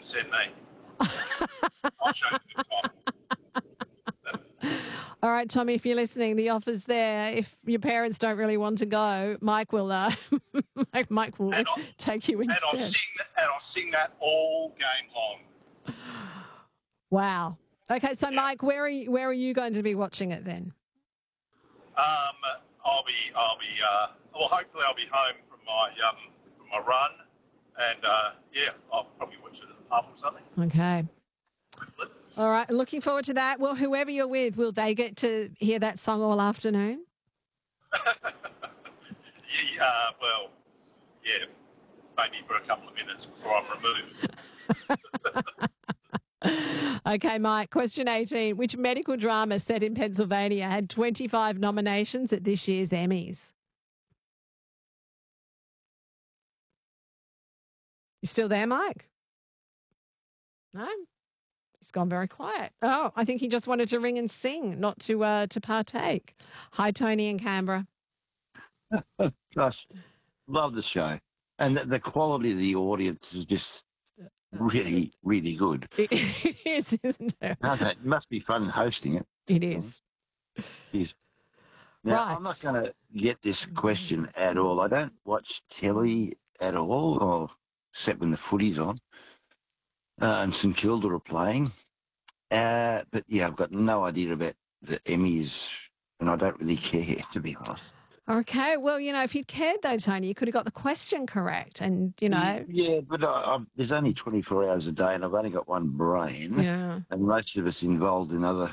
send me. I'll show you the top. All right, Tommy, if you're listening, the offer's there. If your parents don't really want to go, Mike will Mike will take you instead. I'll sing that all game long. Wow. Okay, so Mike, where are you going to be watching it then? Hopefully I'll be home from my run, and I'll probably watch it at the pub or something. Okay. All right, looking forward to that. Well, whoever you're with, will they get to hear that song all afternoon? Maybe for a couple of minutes before I'm removed. Okay, Mike, question 18. Which medical drama set in Pennsylvania had 25 nominations at this year's Emmys? You still there, Mike? No? He's gone very quiet. Oh, I think he just wanted to ring and sing, not to partake. Hi, Tony in Canberra. Gosh, love the show. And the quality of the audience is just really, really good. It is, isn't it? It must be fun hosting it. It is. Jeez. Now, Right. I'm not going to get this question at all. I don't watch telly at all, or except when the footy's on. And St Kilda are playing. But, yeah, I've got no idea about the Emmys, and I don't really care, to be honest. Okay, well, if you'd cared, though, Tony, you could have got the question correct and, Yeah, but there's only 24 hours a day, and I've only got one brain. Yeah. And most of us involved in other,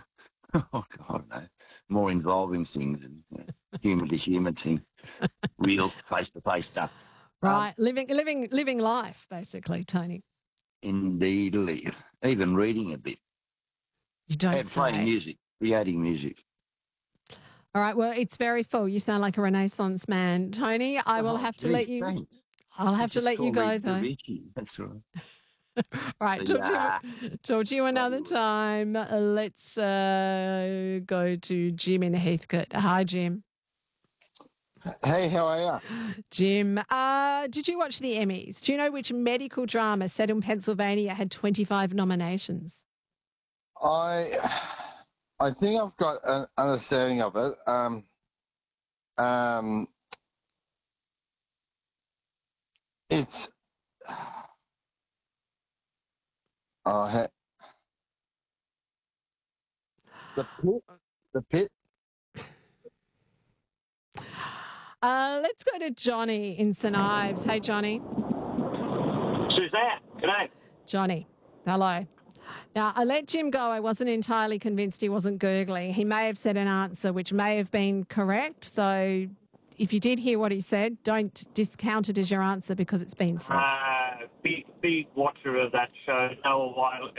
more involving things, and human to human thing, real face-to-face stuff. Right, living life, basically, Tony. Indeed, even reading a bit. You don't and say. playing music, creating music. All right, well, it's very full. You sound like a Renaissance man. Tony, I will have to let you... Thanks. I'll have to let you go, though. Richie. That's all right. All right, talk to you another time. Let's go to Jim in Heathcote. Hi, Jim. Hey, how are you? Jim, did you watch the Emmys? Do you know which medical drama set in Pennsylvania had 25 nominations? I think I've got an understanding of it. It's the pit. Let's go to Johnny in St Ives. Hey, Johnny. Suzanne, g'day. Johnny, hello. Now, I let Jim go. I wasn't entirely convinced he wasn't Googling. He may have said an answer which may have been correct. So if you did hear what he said, don't discount it as your answer because it's been said. Big watcher of that show. Noah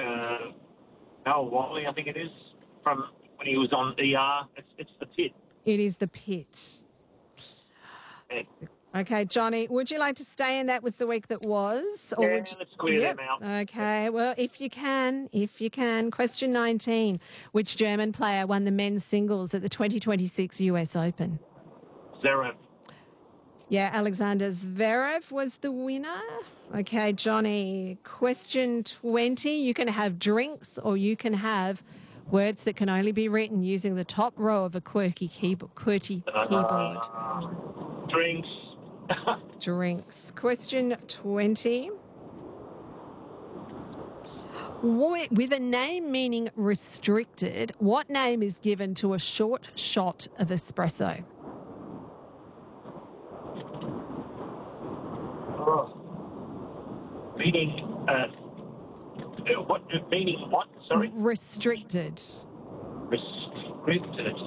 Wiley, I think it is, from when he was on ER. It's the pit. It is the pit. Yeah. Okay, Johnny, would you like to stay in That Was the Week That Was? Or let's clear them out. Okay, well, if you can. Question 19. Which German player won the men's singles at the 2026 US Open? Zverev. Yeah, Alexander Zverev was the winner. Okay, Johnny, question 20. You can have drinks or you can have words that can only be written using the top row of a QWERTY keyboard. Drinks. Drinks. Question 20. With a name meaning restricted, what name is given to a short shot of espresso? Meaning what? Sorry? Restricted. Restricted.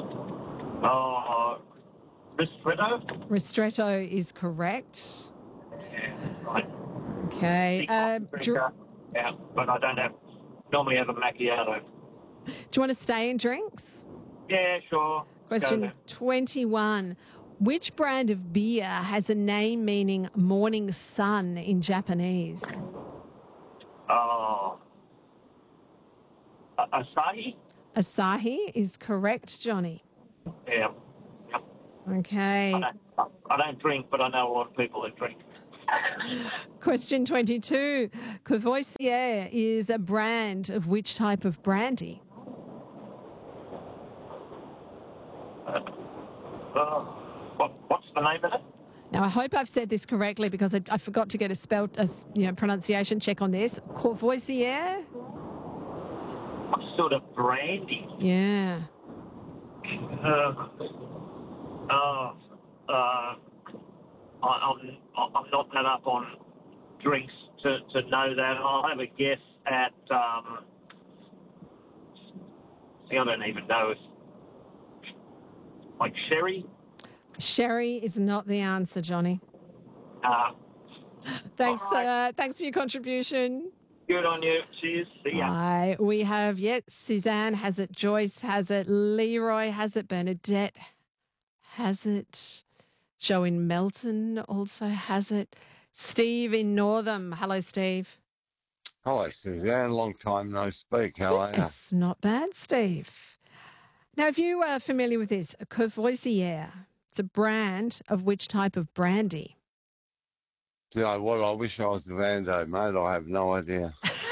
Ristretto? Ristretto is correct. Yeah, right. Okay. Yeah, but I don't normally have a macchiato. Do you want to stay in drinks? Yeah, sure. Question 21. Which brand of beer has a name meaning morning sun in Japanese? Asahi? Asahi is correct, Johnny. Yeah. Okay. I don't drink, but I know a lot of people that drink. Question 22. Courvoisier is a brand of which type of brandy? What's the name of it? Now, I hope I've said this correctly because I forgot to get a pronunciation check on this. Courvoisier? What sort of brandy? Yeah. I'm not that up on drinks to know that. I'll have a guess at. See, I don't even know. It's like sherry. Sherry is not the answer, Johnny. Thanks, right. thanks for your contribution. Good on you. Cheers. See ya. Bye. We have, Suzanne has it, Joyce has it, Leroy has it, Bernadette has it, Joe in Melton also has it, Steve in Northam. Hello, Steve. Hello, Suzanne. Long time no speak. How are you? It's not bad, Steve. Now, if you are familiar with this, a Courvoisier, it's a brand of which type of brandy? You know what? I wish I was the Vando, mate. I have no idea.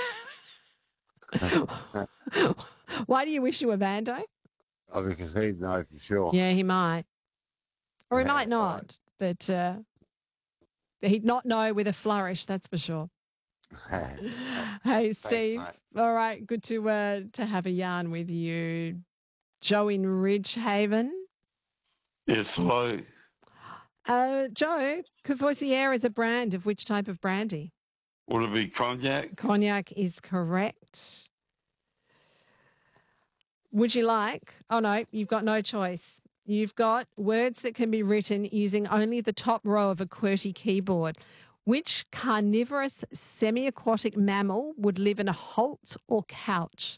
Why do you wish you were Vando? Oh, because he'd know for sure. Yeah, he might. Or he Yeah, might not. But he'd not know with a flourish, that's for sure. Hey, Steve. mate. All right, good to have a yarn with you. Joe in Ridgehaven. Yes, hello. Joe, Courvoisier is a brand of which type of brandy? Would it be cognac? Cognac is correct. Would you like? Oh, no, you've got no choice. You've got words that can be written using only the top row of a QWERTY keyboard. Which carnivorous semi-aquatic mammal would live in a holt or couch?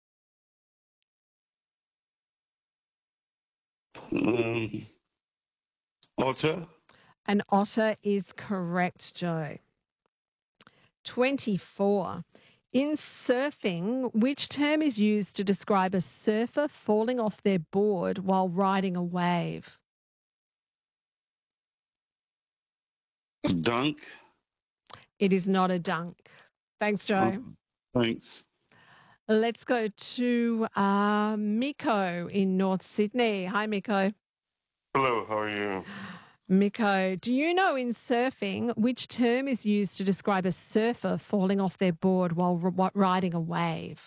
Otter? An otter is correct, Joe. 24. In surfing, which term is used to describe a surfer falling off their board while riding a wave? Dunk? It is not a dunk. Thanks, Joe. Thanks. Let's go to Miko in North Sydney. Hi, Miko. Hello, how are you? Miko, do you know in surfing which term is used to describe a surfer falling off their board while riding a wave?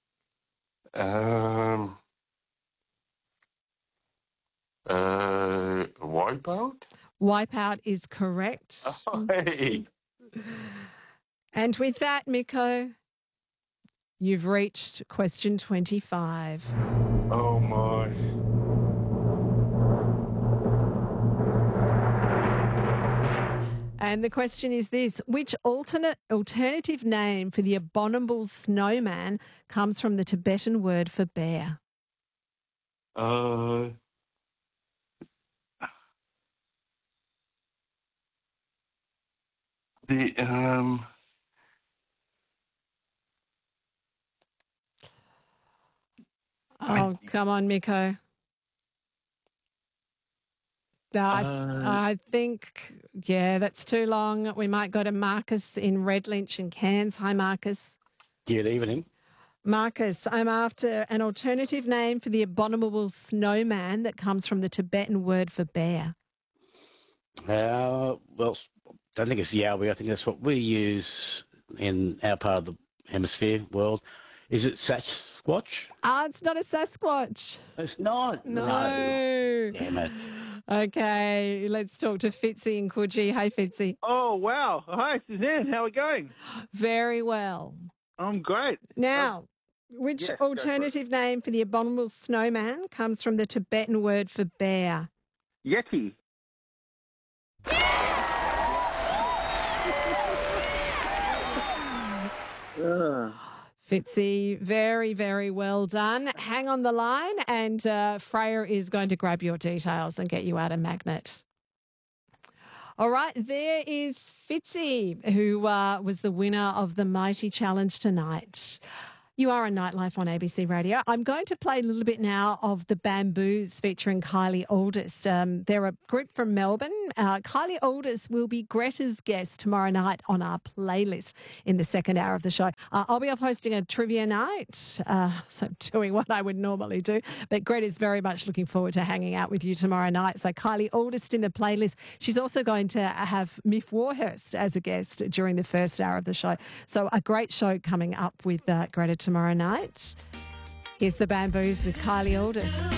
Wipeout? Wipeout is correct. Oh, hey. And with that, Miko, you've reached question 25. Oh, my. And the question is this: which alternative name for the abominable snowman comes from the Tibetan word for bear? Oh, come on, Miko. No, I think, that's too long. We might go to Marcus in Redlynch and Cairns. Hi, Marcus. Good evening. Marcus, I'm after an alternative name for the abominable snowman that comes from the Tibetan word for bear. Well, I think it's Yowie. I think that's what we use in our part of the hemisphere world. Is it Sasquatch? It's not a Sasquatch. It's not. No. Damn it. Okay, let's talk to Fitzy in Coogee. Hey, Fitzy. Oh, wow. Hi, Suzanne. How are we going? Very well. I'm great. Now, which alternative name for the abominable snowman comes from the Tibetan word for bear? Yeti. Fitzy, very, very well done. Hang on the line and Freya is going to grab your details and get you out a magnet. All right, there is Fitzy, who was the winner of the Mighty Challenge tonight. You are on Nightlife on ABC Radio. I'm going to play a little bit now of the Bamboos featuring Kylie Aldis. They're a group from Melbourne. Kylie Aldis will be Greta's guest tomorrow night on our playlist in the second hour of the show. I'll be off hosting a trivia night, so doing what I would normally do. But Greta's very much looking forward to hanging out with you tomorrow night. So Kylie Aldis in the playlist. She's also going to have Miff Warhurst as a guest during the first hour of the show. So a great show coming up with Greta tomorrow night. Here's the Bamboos with Kylie Aldis.